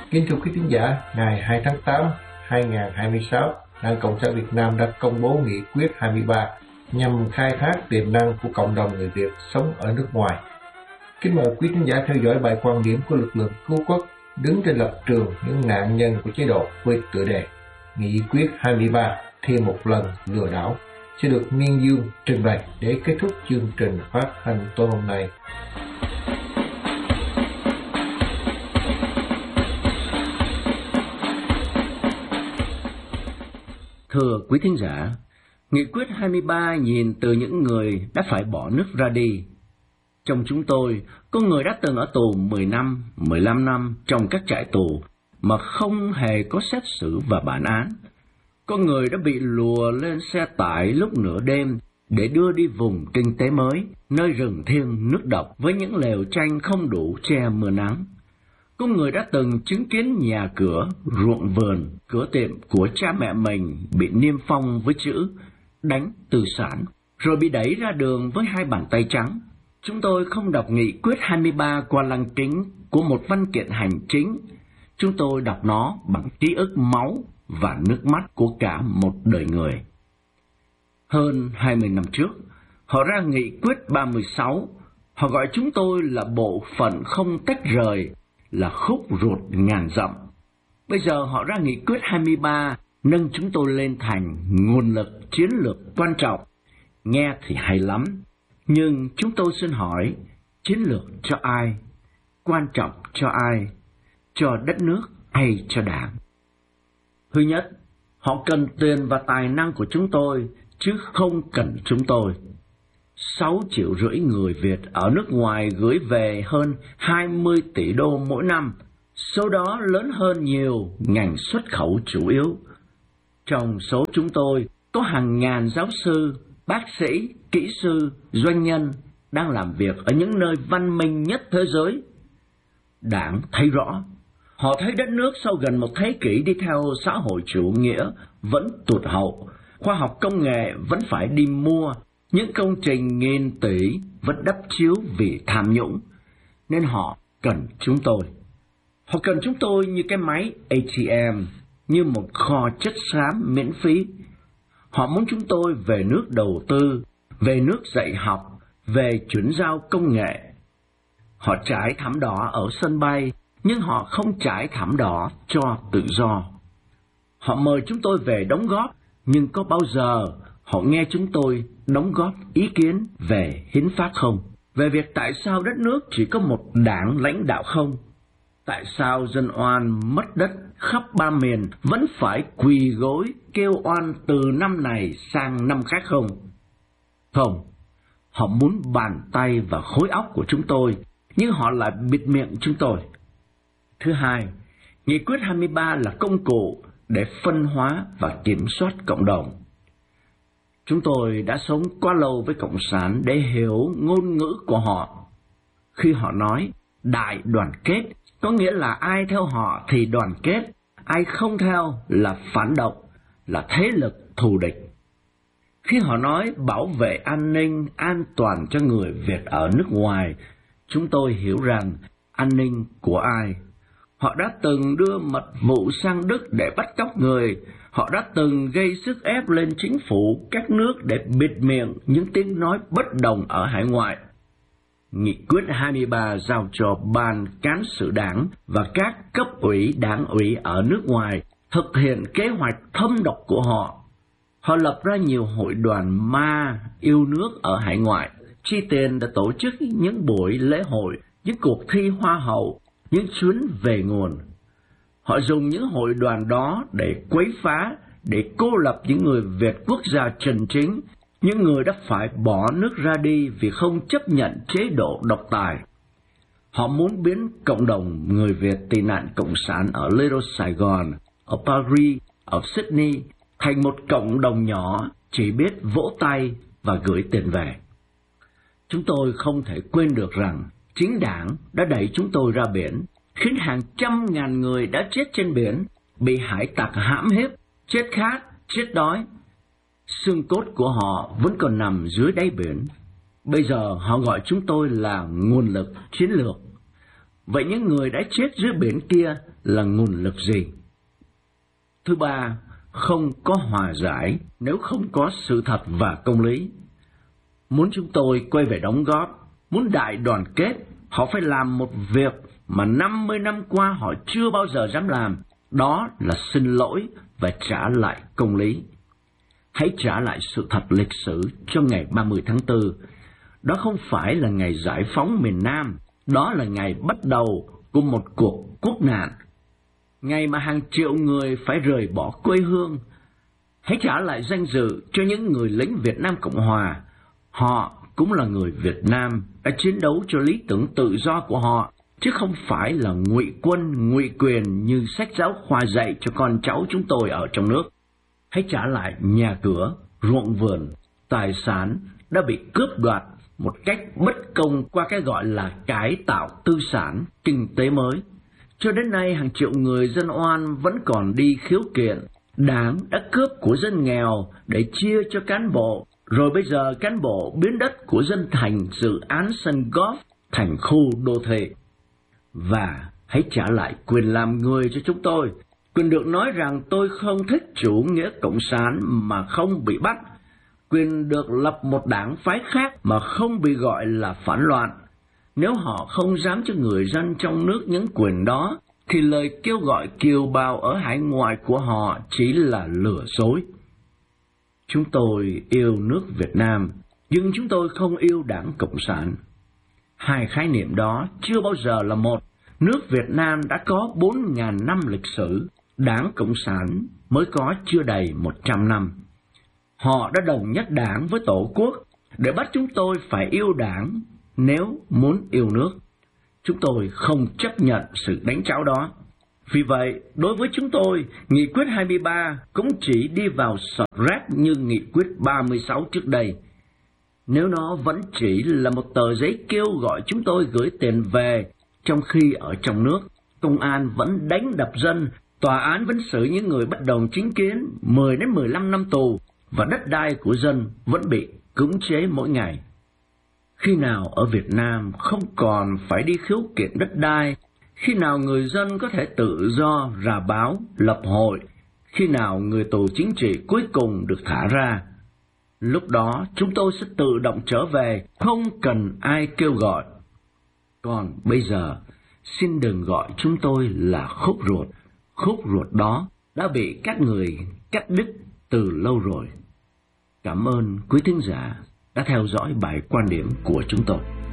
Kính thưa quý thính giả, ngày 2 tháng 8, 2026, Đảng Cộng sản Việt Nam đã công bố nghị quyết 23 nhằm khai thác tiềm năng của cộng đồng người Việt sống ở nước ngoài. Kính mời quý thính giả theo dõi bài quan điểm của lực lượng cứu quốc đứng trên lập trường những nạn nhân của chế độ với tựa đề Nghị quyết 23 thêm một lần lừa đảo sẽ được Miên Dương trình bày để kết thúc chương trình phát hành tối hôm nay. Thưa quý thính giả, Nghị quyết 23 nhìn từ những người đã phải bỏ nước ra đi. Trong chúng tôi, có người đã từng ở tù 10 năm, 15 năm trong các trại tù mà không hề có xét xử và bản án. Có người đã bị lùa lên xe tải lúc nửa đêm để đưa đi vùng kinh tế mới, nơi rừng thiêng nước độc với những lều tranh không đủ che mưa nắng. Có người đã từng chứng kiến nhà cửa, ruộng vườn, cửa tiệm của cha mẹ mình bị niêm phong với chữ đánh tư sản, rồi bị đẩy ra đường với hai bàn tay trắng. Chúng tôi không đọc nghị quyết 23 qua lăng kính của một văn kiện hành chính. Chúng tôi đọc nó bằng ký ức máu và nước mắt của cả một đời người. Hơn 20 năm trước, họ ra nghị quyết 36. Họ gọi chúng tôi là bộ phận không tách rời, là khúc ruột ngàn dặm. Bây giờ họ ra nghị quyết 23, nâng chúng tôi lên thành nguồn lực chiến lược quan trọng. Nghe thì hay lắm, nhưng chúng tôi xin hỏi, chiến lược cho ai? Quan trọng cho ai? Cho đất nước hay cho đảng? Thứ nhất, họ cần tiền và tài năng của chúng tôi, chứ không cần chúng tôi. 6,5 triệu người Việt ở nước ngoài gửi về hơn 20 tỷ đô mỗi năm, số đó lớn hơn nhiều ngành xuất khẩu chủ yếu. Trong số chúng tôi có hàng ngàn giáo sư, bác sĩ, kỹ sư, doanh nhân đang làm việc ở những nơi văn minh nhất thế giới. Đảng thấy rõ, họ thấy đất nước sau gần một thế kỷ đi theo xã hội chủ nghĩa vẫn tụt hậu, khoa học công nghệ vẫn phải đi mua, những công trình nghìn tỷ vẫn đắp chiếu vì tham nhũng, nên họ cần chúng tôi. Họ cần chúng tôi như cái máy ATM, như một kho chất xám miễn phí. Họ muốn chúng tôi về nước đầu tư, về nước dạy học, về chuyển giao công nghệ. Họ trải thảm đỏ ở sân bay, nhưng họ không trải thảm đỏ cho tự do. Họ mời chúng tôi về đóng góp, nhưng có bao giờ họ nghe chúng tôi đóng góp ý kiến về hiến pháp không? Về việc tại sao đất nước chỉ có một đảng lãnh đạo không? Tại sao dân oan mất đất khắp ba miền vẫn phải quỳ gối kêu oan từ năm này sang năm khác không? Không, họ muốn bàn tay và khối óc của chúng tôi, nhưng họ lại bịt miệng chúng tôi. Thứ hai, nghị quyết 23 là công cụ để phân hóa và kiểm soát cộng đồng. Chúng tôi đã sống quá lâu với Cộng sản để hiểu ngôn ngữ của họ. Khi họ nói đại đoàn kết, có nghĩa là ai theo họ thì đoàn kết, ai không theo là phản động, là thế lực thù địch. Khi họ nói bảo vệ an ninh, an toàn cho người Việt ở nước ngoài, chúng tôi hiểu rằng an ninh của ai. Họ đã từng đưa mật vụ sang Đức để bắt cóc người. Họ đã từng gây sức ép lên chính phủ các nước để bịt miệng những tiếng nói bất đồng ở hải ngoại. Nghị quyết 23 giao cho Ban Cán sự Đảng và các cấp ủy đảng ủy ở nước ngoài thực hiện kế hoạch thâm độc của họ. Họ lập ra nhiều hội đoàn ma yêu nước ở hải ngoại, chi tiền để tổ chức những buổi lễ hội, những cuộc thi hoa hậu, những chuyến về nguồn. Họ dùng những hội đoàn đó để quấy phá, để cô lập những người Việt quốc gia chân chính, những người đã phải bỏ nước ra đi vì không chấp nhận chế độ độc tài. Họ muốn biến cộng đồng người Việt tị nạn cộng sản ở Little Sài Gòn, ở Paris, ở Sydney thành một cộng đồng nhỏ chỉ biết vỗ tay và gửi tiền về. Chúng tôi không thể quên được rằng chính đảng đã đẩy chúng tôi ra biển, khiến hàng trăm ngàn người đã chết trên biển, bị hải tặc hãm hiếp, chết khát, chết đói. Xương cốt của họ vẫn còn nằm dưới đáy biển. Bây giờ họ gọi chúng tôi là nguồn lực chiến lược. Vậy những người đã chết dưới biển kia là nguồn lực gì? Thứ ba, không có hòa giải nếu không có sự thật và công lý. Muốn chúng tôi quay về đóng góp, muốn đại đoàn kết, họ phải làm một việc mà 50 năm qua họ chưa bao giờ dám làm, đó là xin lỗi và trả lại công lý. Hãy trả lại sự thật lịch sử cho ngày 30 tháng 4. Đó không phải là ngày giải phóng miền Nam, đó là ngày bắt đầu của một cuộc quốc nạn. Ngày mà hàng triệu người phải rời bỏ quê hương. Hãy trả lại danh dự cho những người lính Việt Nam Cộng Hòa. Họ cũng là người Việt Nam đã chiến đấu cho lý tưởng tự do của họ, chứ không phải là ngụy quân, ngụy quyền như sách giáo khoa dạy cho con cháu chúng tôi ở trong nước. Hãy trả lại nhà cửa, ruộng vườn, tài sản đã bị cướp đoạt một cách bất công qua cái gọi là cải tạo tư sản, kinh tế mới. Cho đến nay, hàng triệu người dân oan vẫn còn đi khiếu kiện. Đảng đã cướp của dân nghèo để chia cho cán bộ, rồi bây giờ cán bộ biến đất của dân thành dự án sân golf thành khu đô thị. Và hãy trả lại quyền làm người cho chúng tôi, quyền được nói rằng tôi không thích chủ nghĩa cộng sản mà không bị bắt, quyền được lập một đảng phái khác mà không bị gọi là phản loạn. Nếu họ không dám cho người dân trong nước những quyền đó, thì lời kêu gọi kiều bào ở hải ngoại của họ chỉ là lừa dối. Chúng tôi yêu nước Việt Nam, nhưng chúng tôi không yêu Đảng Cộng sản. Hai khái niệm đó chưa bao giờ là một. Nước Việt Nam đã có 4.000 năm lịch sử, Đảng Cộng sản mới có chưa đầy 100 năm. Họ đã đồng nhất Đảng với Tổ quốc để bắt chúng tôi phải yêu Đảng nếu muốn yêu nước. Chúng tôi không chấp nhận sự đánh tráo đó. Vì vậy, đối với chúng tôi, Nghị quyết 23 cũng chỉ đi vào sọt rác như Nghị quyết 36 trước đây. Nếu nó vẫn chỉ là một tờ giấy kêu gọi chúng tôi gửi tiền về, trong khi ở trong nước, công an vẫn đánh đập dân, tòa án vẫn xử những người bất đồng chính kiến 10 đến 15 năm tù, và đất đai của dân vẫn bị cưỡng chế mỗi ngày. Khi nào ở Việt Nam không còn phải đi khiếu kiện đất đai, khi nào người dân có thể tự do rà báo, lập hội, khi nào người tù chính trị cuối cùng được thả ra, lúc đó chúng tôi sẽ tự động trở về, không cần ai kêu gọi. Còn bây giờ, xin đừng gọi chúng tôi là khúc ruột đó đã bị các người cắt đứt từ lâu rồi. Cảm ơn quý thính giả đã theo dõi bài quan điểm của chúng tôi.